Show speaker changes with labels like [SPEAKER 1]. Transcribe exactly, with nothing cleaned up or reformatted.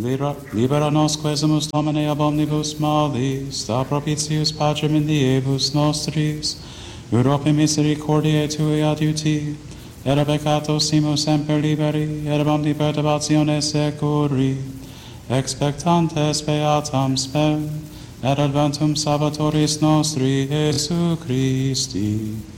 [SPEAKER 1] Libera, libera nos quesumus Domine ab omnibus malis, da propitius pacem in diebus nostris, Europe misericordiae Tui adiuti, et a peccato simus semper liberi, et ab omni perturbatione securi, expectantes beatam spem, et adventum Salvatoris nostri, Jesu Christi.